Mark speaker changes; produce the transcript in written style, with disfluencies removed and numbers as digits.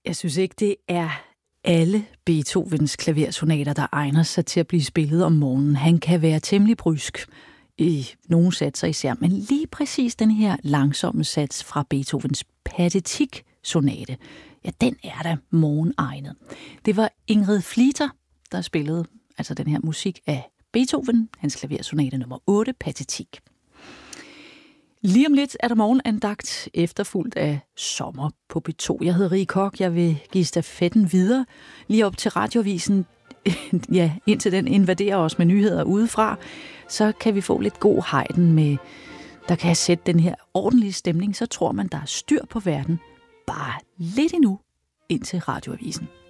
Speaker 1: Jeg synes ikke, det er alle Beethovens klaversonater, der egner sig til at blive spillet om morgenen. Han kan være temmelig brysk i nogle satser især, men lige præcis den her langsomme sats fra Beethovens Pathetique-sonate, ja, den er da morgenegnet. Det var Ingrid Flitter, der spillede altså den her musik af Beethoven, hans klaversonate nummer 8, Pathetique. Lige om lidt er der morgenandagt, efterfulgt af sommer på P2. Jeg hedder Rie Koch, jeg vil give stafetten videre, lige op til Radioavisen. Ja, indtil den invaderer os med nyheder udefra, så kan vi få lidt god hejden med, der kan sætte den her ordentlige stemning, så tror man, der er styr på verden. Bare lidt endnu, indtil Radioavisen.